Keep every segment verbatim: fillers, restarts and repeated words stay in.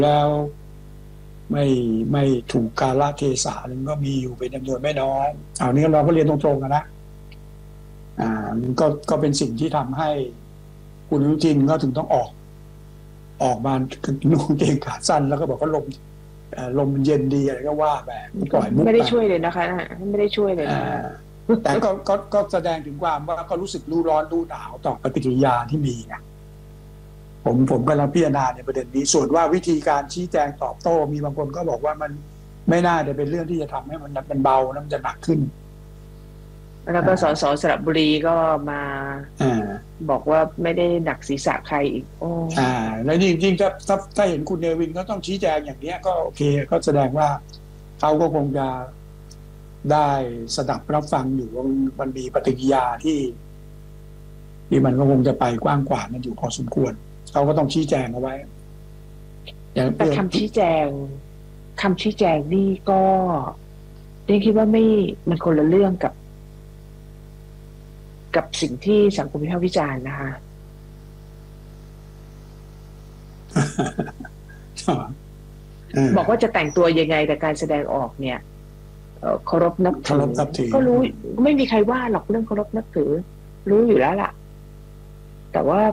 แล้วไม่ไม่ถูกกาลเทศะมันก็มีอยู่เป็นจำนวนไม่น้อยเอานี้เราก็เรียนตรงๆกันนะอ่ามันก็ก็เป็นสิ่งที่ทำให้คุณอนุทินก็ถึงต้องออกออกมานุ่งเกงขาสั้นแล้วก็บอกว่าลมลมมันเย็นดีอะไรก็ว่าแบบปล่อยมุกไม่ได้ช่วยเลยนะคะไม่ได้ช่วยเลยนะแต่ก็ก็ก็แสดงถึงความว่าก็รู้สึกรู้ร้อนรู้หนาวต่อปฏิกิริยาที่มีไงผมผมกำลังพิจารณาในประเด็นนี้ส่วนว่าวิธีการชี้แจงตอบโต้มีบางคนก็บอกว่ามันไม่น่าจะเป็นเรื่องที่จะทำให้มันมันเบานะมันจะหนักขึ้นแล้วก็สสสระบุรีก็มาบอกว่าไม่ได้หนักศีรษะใครอีกโอ้อ่าแล้วจริงๆถ้าถ้าถ้าเห็นคุณเนวินก็ต้องชี้แจงอย่างนี้ก็โอเคก็แสดงว่าเขาก็คงจะได้สดับรับฟังอยู่ว่ามันมีปฏิกิริยาที่ที่มันก็คงจะไปกว้างกว่ามันอยู่พอสมควรเขาก็ต้องชี้แจงเอาไว้แต่คำชี้แจงคำชี้แจงนี่ก็เรียกคิดว่าไม่มันคนละเรื่องกับกับสิ่งที่สังคมวิพากษ์วิจารณ์นะคะบอกว่าจะแต่งตัวยังไงแต่การแสดงออกเนี่ยเคารพนับถือก็รู้ไม่มีใครว่าหรอกเรื่องเคารพนับถือรู้อยู่แล้วล่ะแต่ว่า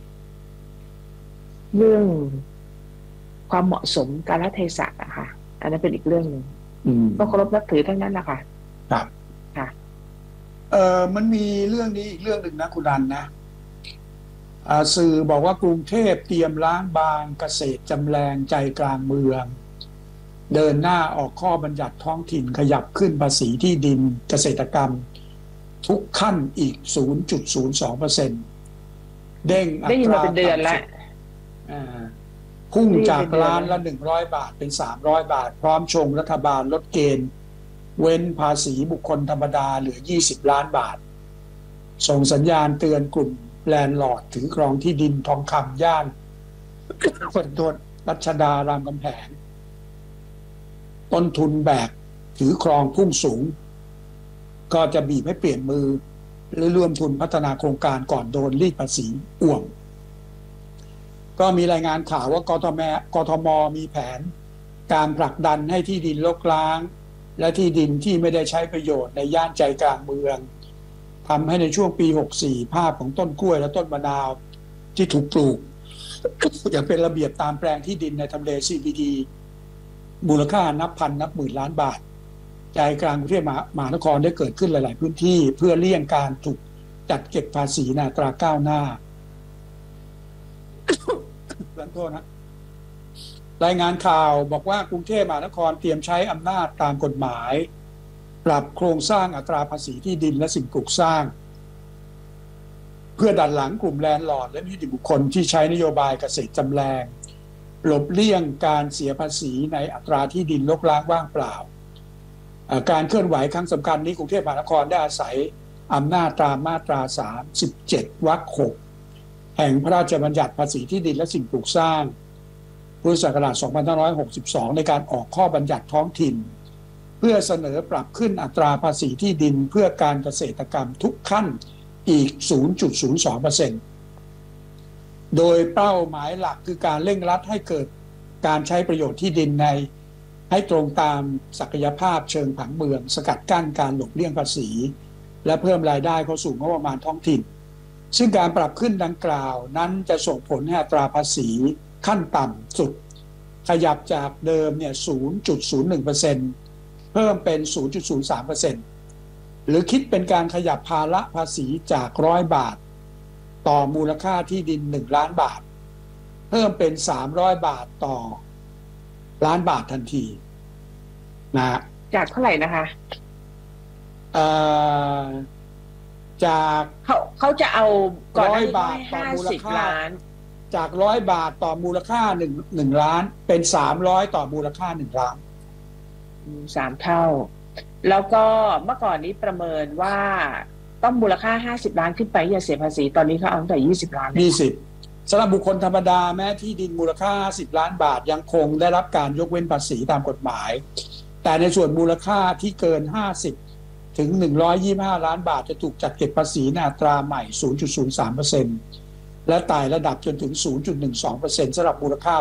เรื่องความเหมาะสมกาลเทศะอะค่ะอันนั้นเป็นอีกเรื่องหนึ่งก็เคารพนับถือทั้งนั้นแหละค่ะครับค่ะเออมันมีเรื่องนี้อีกเรื่องหนึ่งนะคุณดันนะสื่อบอกว่ากรุงเทพเตรียมล้างบางเกษตรจำแรงใจกลางเมืองเดินหน้าออกข้อบัญญัติท้องถิ่นขยับขึ้นภาษีที่ดินเกษตรกรรมทุกขั้นอีก ศูนย์จุดศูนย์สองเปอร์เซ็นต์ เด้งอัตราเป็นเดือนแล้วพุ่งจากล้านละหนึ่งร้อยบาทเป็นสามร้อยบาทพร้อมชงรัฐบาลลดเกณฑ์เว้นภาษีบุคคลธรรมดาเหลือยี่สิบล้านบาทส่งสัญญาณเตือนกลุ่มแลนด์ลอร์ดถือครองที่ดินทองคำย่านคนโทษรัชดารามคำแหงต้นทุนแบกถือครองพุ่งสูงก็จะบีบให้เปลี่ยนมือหรือร่วมทุนพัฒนาโครงการก่อนโดนรีดภาษีอ่วมก็มีรายงานข่าวว่ากทมกทมมีแผนการผลักดันให้ที่ดินรกร้างและที่ดินที่ไม่ได้ใช้ประโยชน์ในย่านใจกลางเมืองทำให้ในช่วงปีหกสี่ภาพของต้นกล้วยและต้นมะนาวที่ถูกปลูกอย่างเป็นระเบียบตามแปลงที่ดินในทำเล ซี บี ดี มูลค่านับพันนับหมื่นล้านบาทใจกลางกรุงเทพมหานครได้เกิดขึ้นหลายๆพื้นที่เพื่อเลี่ยงการถูกจัดเก็บภาษีในอัตราก้าวหน้าขอโทษนะรายงานข่าวบอกว่ากรุงเทพมหานครเตรียมใช้อำนาจตามกฎหมายปรับโครงสร้างอัตราภาษีที่ดินและสิ่งปลูกสร้างเพื่อดันหลังกลุ่มแลนด์ลอร์ดและนิติบุคคลที่ใช้นโยบายเกษตรจำแรงหลบเลี่ยงการเสียภาษีในอัตราที่ดินรกร้างว่างเปล่าการเคลื่อนไหวครั้งสำคัญนี้กรุงเทพมหานครได้อาศัยอำนาจตามมาตราสามสิบเจ็ดวรรคหกแห่งพระราชบัญญัติภาษีที่ดินและสิ่งปลูกสร้างพุทธศักราชสองพันห้าร้อยหกสิบสองในการออกข้อบัญญัติท้องถิ่นเพื่อเสนอปรับขึ้นอัตราภาษีที่ดินเพื่อการเกษตรกรรมทุกขั้นอีก ศูนย์จุดศูนย์สองเปอร์เซ็นต์ โดยเป้าหมายหลักคือการเร่งรัดให้เกิดการใช้ประโยชน์ที่ดินในให้ตรงตามศักยภาพเชิงผังเมืองสกัดกั้นการหลบเลี่ยงภาษีและเพิ่มรายได้เข้าสู่งบประมาณท้องถิ่นซึ่งการปรับขึ้นดังกล่าวนั้นจะส่งผลให้อัตราภาษีขั้นต่ำสุดขยับจากเดิมเนี่ย ศูนย์จุดศูนย์หนึ่งเปอร์เซ็นต์ เพิ่มเป็น ศูนย์จุดศูนย์สามเปอร์เซ็นต์ หรือคิดเป็นการขยับภาระภาษีจากหนึ่งร้อยบาทต่อมูลค่าที่ดินหนึ่งล้านบาทเพิ่มเป็นสามร้อยบาทต่อล้านบาททันทีนะจากเท่าไหร่นะคะเอ่อจากเขาเขาจะเอาก่อนร้อยบาทต่อมูลค่าจากร้อยบาทต่อมูลค่าหนึ่งหนึ่งล้านเป็นสามร้อยต่อมูลค่าหนึ่งล้านสามเท่าแล้วก็เมื่อก่อนนี้ประเมินว่าต้องมูลค่าห้าสิบล้านขึ้นไปอย่าเสียภาษีตอนนี้เขาเอาตั้งแต่ยี่สิบล้านยี่สิบสำหรับบุคคลธรรมดาแม้ที่ดินมูลค่าห้าสิบล้านบาทยังคงได้รับการยกเว้นภาษีตามกฎหมายแต่ในส่วนมูลค่าที่เกินห้าสิบถึงหนึ่งร้อยยี่สิบห้าล้านบาทจะถูกจัดเก็บภาษีในอัตราใหม่ ศูนย์จุดศูนย์สามเปอร์เซ็นต์ และไต่ระดับจนถึง ศูนย์จุดหนึ่งสองเปอร์เซ็นต์ สำหรับมูลค่า